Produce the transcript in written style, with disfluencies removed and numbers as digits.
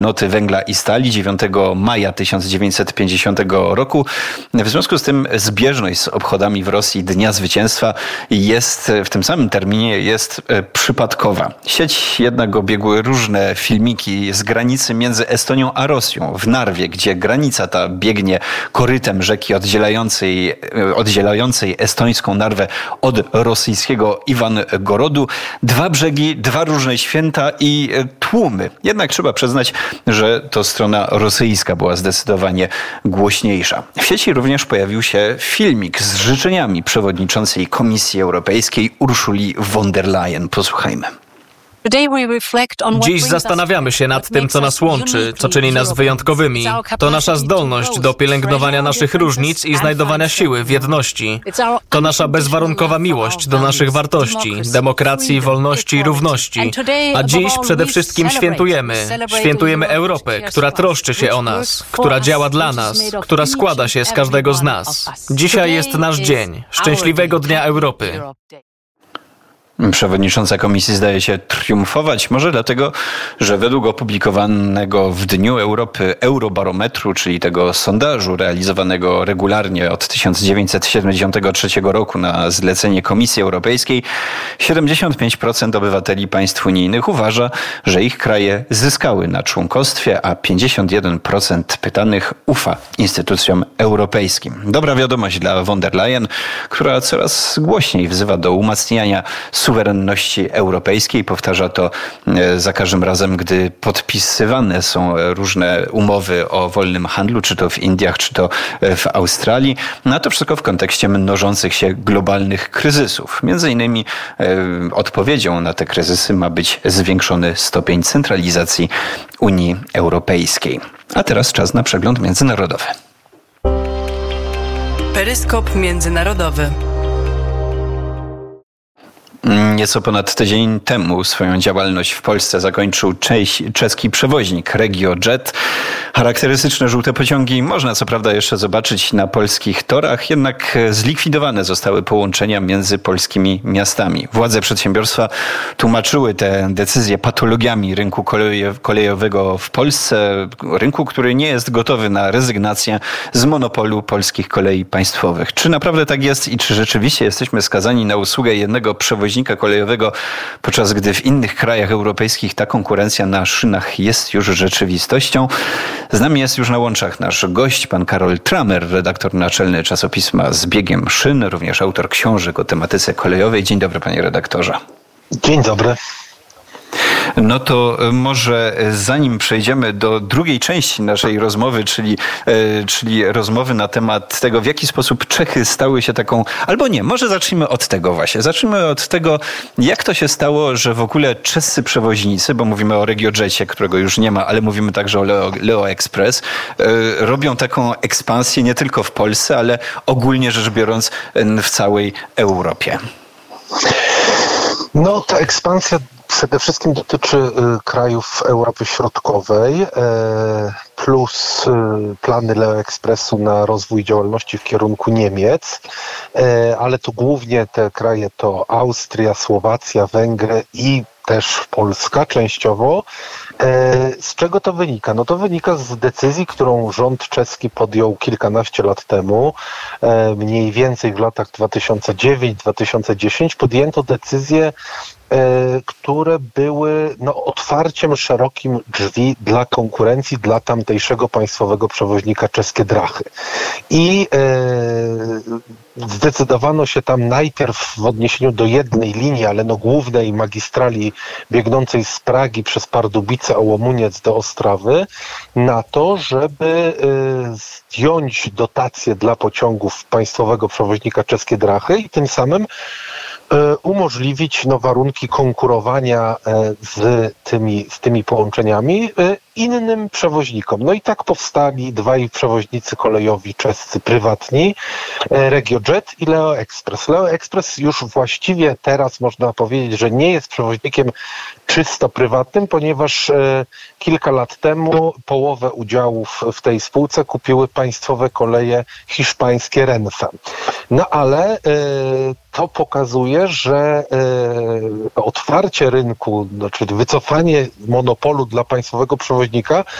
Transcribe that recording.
noty węgla i stali 9 maja 1950 roku. W związku z tym zbieżność z obchodami w Rosji Dnia Zwycięstwa jest w tym samym terminie jest przypadkowa. Sieć jednak obiegły różne filmiki z granicy między Estonią a Rosją w Narwie, gdzie granica ta biegnie korytem rzeki oddzielającej estońską Narwę od rosyjskiego Iwangorodu. Dwa brzegi, dwa różne święta i tłumy. Jednak trzeba przyznać, że to strona rosyjska była zdecydowanie głośniejsza. W sieci również pojawił się filmik z życzeniami przewodniczącej Komisji Europejskiej Ursuli von der Leyen. Posłuchajmy. Dziś zastanawiamy się nad tym, co nas łączy, co czyni nas wyjątkowymi. To nasza zdolność do pielęgnowania naszych różnic i znajdowania siły w jedności. To nasza bezwarunkowa miłość do naszych wartości, demokracji, wolności i równości. A dziś przede wszystkim świętujemy Europę, która troszczy się o nas, która działa dla nas, która składa się z każdego z nas. Dzisiaj jest nasz dzień. Szczęśliwego Dnia Europy. Przewodnicząca komisji zdaje się triumfować, może dlatego, że według opublikowanego w Dniu Europy Eurobarometru, czyli tego sondażu realizowanego regularnie od 1973 roku na zlecenie Komisji Europejskiej, 75% obywateli państw unijnych uważa, że ich kraje zyskały na członkostwie, a 51% pytanych ufa instytucjom europejskim. Dobra wiadomość dla von der Leyen, która coraz głośniej wzywa do umacniania suwerenności europejskiej. Powtarza to za każdym razem, gdy podpisywane są różne umowy o wolnym handlu, czy to w Indiach, czy to w Australii. No a to wszystko w kontekście mnożących się globalnych kryzysów. Między innymi odpowiedzią na te kryzysy ma być zwiększony stopień centralizacji Unii Europejskiej. A teraz czas na przegląd międzynarodowy. Peryskop międzynarodowy. Nieco ponad tydzień temu swoją działalność w Polsce zakończył czeski przewoźnik RegioJet. Charakterystyczne żółte pociągi można co prawda jeszcze zobaczyć na polskich torach, jednak zlikwidowane zostały połączenia między polskimi miastami. Władze przedsiębiorstwa tłumaczyły te decyzje patologiami rynku kolejowego w Polsce, rynku, który nie jest gotowy na rezygnację z monopolu polskich kolei państwowych. Czy naprawdę tak jest i czy rzeczywiście jesteśmy skazani na usługę jednego przewoźnika kolejowego, podczas gdy w innych krajach europejskich ta konkurencja na szynach jest już rzeczywistością? Z nami jest już na łączach nasz gość, pan Karol Tramer, redaktor naczelny czasopisma Z biegiem szyn, również autor książek o tematyce kolejowej. Dzień dobry, panie redaktorze. Dzień dobry. No to może zanim przejdziemy do drugiej części naszej rozmowy, czyli rozmowy na temat tego, w jaki sposób Czechy stały się taką, albo nie, może zacznijmy od tego właśnie. Zacznijmy od tego, jak to się stało, że w ogóle czescy przewoźnicy, bo mówimy o RegioJetie, którego już nie ma, ale mówimy także o Leo Express, robią taką ekspansję nie tylko w Polsce, ale ogólnie rzecz biorąc w całej Europie. No, ta ekspansja przede wszystkim dotyczy krajów Europy Środkowej, plus plany Leo Expressu na rozwój działalności w kierunku Niemiec, ale to głównie te kraje to Austria, Słowacja, Węgry i też Polska częściowo. Z czego to wynika? No to wynika z decyzji, którą rząd czeski podjął kilkanaście lat temu, mniej więcej w latach 2009-2010 podjęto decyzje, które były otwarciem szerokim drzwi dla konkurencji, dla tamtejszego państwowego przewoźnika Czeskie Drachy. I zdecydowano się tam najpierw w odniesieniu do jednej linii, ale głównej magistrali biegnącej z Pragi przez Pardubice, Ołomuniec do Ostrawy, na to, żeby zdjąć dotacje dla pociągów państwowego przewoźnika Czeskie Drachy i tym samym umożliwić warunki konkurowania z tymi połączeniami innym przewoźnikom. No i tak powstali dwaj przewoźnicy kolejowi czescy prywatni, RegioJet i Leo Express. Leo Express już właściwie teraz można powiedzieć, że nie jest przewoźnikiem czysto prywatnym, ponieważ kilka lat temu połowę udziałów w tej spółce kupiły państwowe koleje hiszpańskie Renfe. No ale to pokazuje, że otwarcie rynku, czyli wycofanie monopolu dla państwowego przewoźnika przewoźnika,